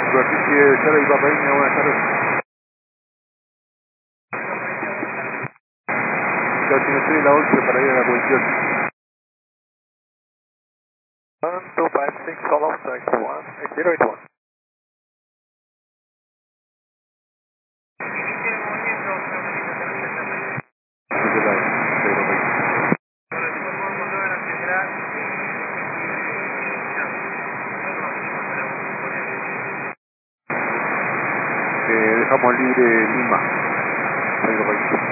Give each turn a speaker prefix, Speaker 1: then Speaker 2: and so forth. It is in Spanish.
Speaker 1: Superficie de Sara y Papaína, buenas tardes. Ya tiene estoy en la 11 para ir a la cuestión.
Speaker 2: 1256, call off taxi 18081.
Speaker 1: Dejamos libre Lima. Algo por ahí.